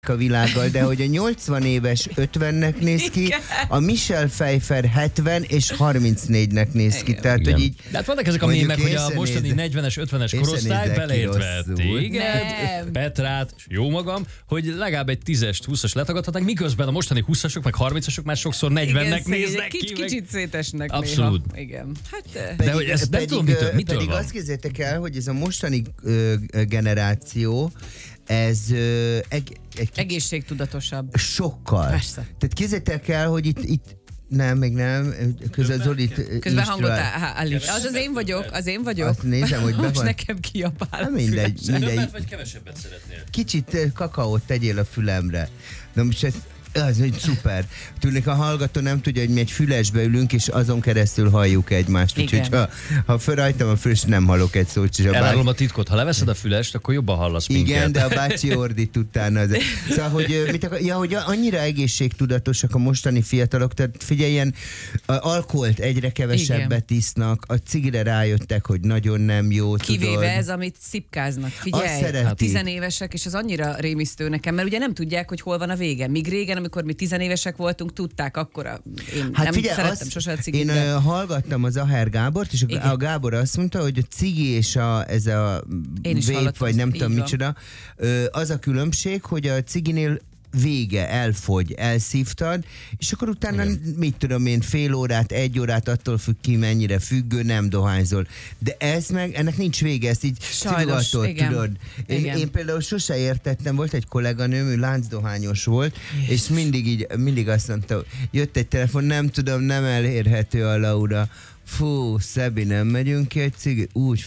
a világgal, de hogy a 80 éves 50-nek néz ki, a Michelle Pfeiffer 70 és 34-nek néz ki. Tehát, hogy így, de hát vannak ezek a mémek, hogy a mostani 40-es, 50-es korosztály beleértve téged, Petrát, jó magam, hogy legalább egy 10-est, 20-as letagadhatnak, miközben a mostani 20-asok, meg 30-asok már sokszor 40-nek néznek ki. Kicsit szétesnek abszolút. Néha. Igen. Hát, de hogy ezt nem tudom, mitől pedig van. azt képzeljétek el, hogy ez a mostani generáció, ez egészségtudatosabb. Sokkal. Persze. Tehát képzeljétek el, hogy itt nem, még nem. Közben Zolit közben hangot állít. Az én vagyok. Azt nézem, hogy be most van. Nekem kiabál. Mindegy. Vagy kevesebbet szeretnél? Kicsit kakaót tegyél a fülemre. Na most ez az, hogy szuper. Tűnik a hallgató nem tudja, hogy mi egy fülesbe ülünk, és azon keresztül halljuk egymást. Úgyhogy ha föl rajtam a füles, nem hallok egy szót. Elárulom a titkot. Ha leveszed a fülest, akkor jobban hallasz minket. Igen, de a bácsi ordít utána. Szóval, hogy annyira egészségtudatosak a mostani fiatalok, tehát figyelj, ilyen alkoholt egyre kevesebbet isznak, a cigire rájöttek, hogy nagyon nem jó. Kivéve tudod. ez, amit szipkáznak. Figyelj, a 10 évesek, és az annyira rémisztő nekem, mert ugye nem tudják, hogy hol van a vége. Míg régen, amikor mi 10 évesek voltunk, tudták, akkor én nem szerettem sose a cigit. Én hallgattam az Aher Gábort, és a Gábor azt mondta, hogy a cigi és ez a vape, vagy nem tudom micsoda, az a különbség, hogy a ciginél vége, elfogy, elszívtad, és akkor utána, mit tudom én, fél órát, 1 órát, attól függ ki, mennyire függő, nem dohányzol. De ez meg, ennek nincs vége, ezt így szigogatod, tudod. Én például sose értettem, volt egy kolléganőm, ő láncdohányos volt, és mindig azt mondta, jött egy telefon, nem tudom, nem elérhető a Laura. Fú, Szebi, nem megyünk ki egy cigi? Úgy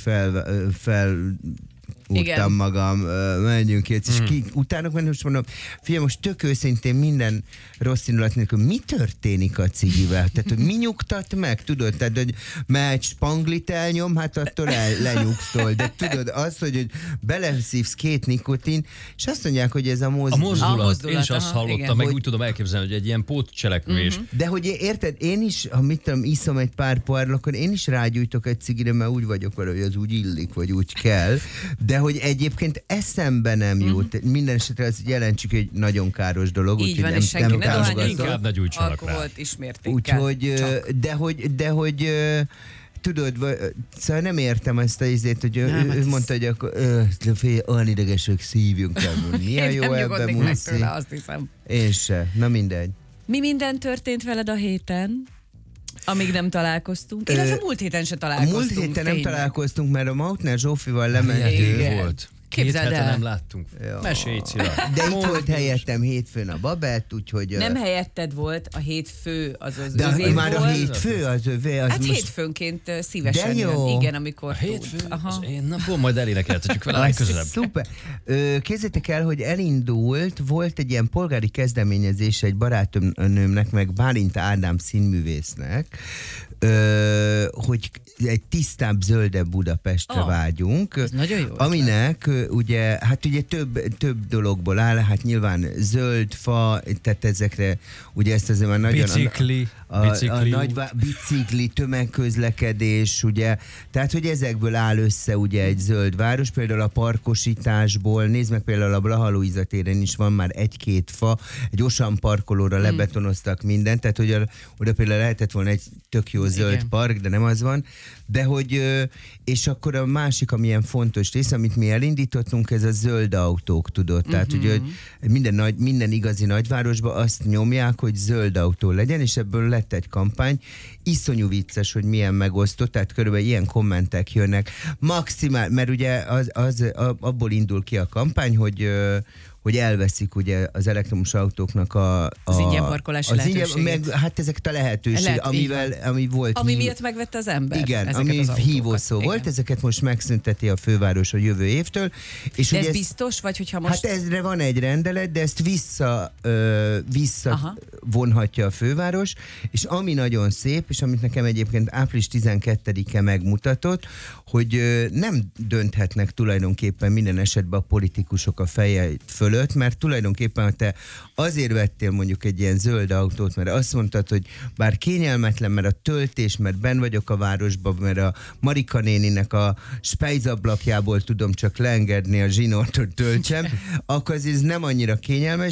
úrtam magam, menjünk ki, és utána most mondom, figyelj, most tök őszintén minden rossz indulat nélkül, mi történik a cigivel? Tehát, hogy mi nyugtat meg, tudod? Tehát, hogy egy spanglit elnyom, hát attól lenyugszol. De tudod, az, hogy beleszívsz 2 nikotin, és azt mondják, hogy ez a mozdulat. Én is azt hallottam, meg úgy tudom elképzelni, hogy egy ilyen pótcselekvés. De hogy érted, én is, ha mit tudom, iszom egy pár pohárral, akkor én is rágyújtok egy cigire, mert úgy vagyok vele, hogy az úgy illik, vagy úgy kell. De hogy egyébként eszembe nem jut. Minden esetre ez jelentsük egy nagyon káros dolog. Így van, és senki ne dohányol, inkább ne gyújtsanak rá. Alkoholt ismértékkel. Úgyhogy, de hogy tudod, szóval nem értem ezt a izét, hogy ő mondta, hogy akkor olyan idegesek, szívjunk el. Milyen jó ebben muszi. Azt hiszem. Én se. Na mindegy. Mi minden történt veled a héten? Amíg nem találkoztunk. Illetve múlt héten se találkoztunk. Múlt héten nem találkoztunk, mert a Mautner Zsófival lementünk. Volt. 2 hete nem láttunk. Mesélj, Cilla. De itt volt helyettem hétfőn a Babett, úgyhogy... Nem helyetted volt, a hétfő az de övé már volt. A hétfő az övé. Az hát most... hétfőnként szívesen jön. Igen, amikor a hétfő, az én napon majd elénekeltetjük vele legközelebb. Szuper. Képzeljétek el, hogy elindult, volt egy ilyen polgári kezdeményezés egy barátnőmnek, meg Bálint Ádám színművésznek, hogy egy tisztább, zöldebb Budapestre vágyunk. Ez nagyon jó. Aminek ugye több dologból áll, hát nyilván zöld, fa, tehát ezekre ugye ezt azért már nagyon... Bicikli, tömegközlekedés, ugye, tehát hogy ezekből áll össze ugye egy zöld város, például a parkosításból, nézd meg például a Blaha Lujza téren is van már 1-2 fa, egy Osan parkolóra lebetonoztak mindent, tehát hogy oda például lehetett volna egy tök jó zöld park, de nem az van, de hogy, és akkor a másik, amilyen fontos rész, amit mi elindítottunk, ez a zöld autók, tudod, tehát hogy minden igazi nagyvárosban azt nyomják, hogy zöld autó legyen, és ebből lett egy kampány, iszonyú vicces, hogy milyen megosztott, tehát körülbelül ilyen kommentek jönnek, maximál, mert ugye abból indul ki a kampány, hogy elveszik ugye az elektromos autóknak az ingyen parkolási lehetőséget. Hát ezeket a lehetőség, ami volt. Ami miatt megvette az ember. Igen, ami hívószó volt, ezeket most megszünteti a főváros a jövő évtől. És de ez biztos, vagy hogyha most... Hát ezre van egy rendelet, de ezt visszavonhatja a főváros, és ami nagyon szép, és amit nekem egyébként április 12-e megmutatott, hogy nem dönthetnek tulajdonképpen minden esetben a politikusok a feje fölött, fölött, mert tulajdonképpen, ha te azért vettél mondjuk egy ilyen zöld autót, mert azt mondtad, hogy bár kényelmetlen, mert a töltés, mert benn vagyok a városban, mert a Marika néninek a spejzablakjából tudom csak leengedni a zsinort, hogy töltsem, akkor ez nem annyira kényelmes,